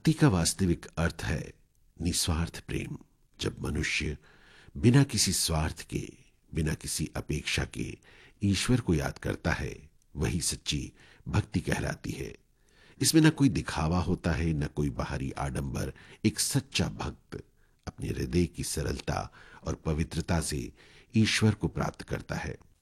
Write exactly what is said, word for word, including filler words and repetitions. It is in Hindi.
भक्ति का वास्तविक अर्थ है निस्वार्थ प्रेम। जब मनुष्य बिना किसी स्वार्थ के, बिना किसी अपेक्षा के ईश्वर को याद करता है, वही सच्ची भक्ति कहलाती है। इसमें न कोई दिखावा होता है, न कोई बाहरी आडंबर। एक सच्चा भक्त अपने हृदय की सरलता और पवित्रता से ईश्वर को प्राप्त करता है।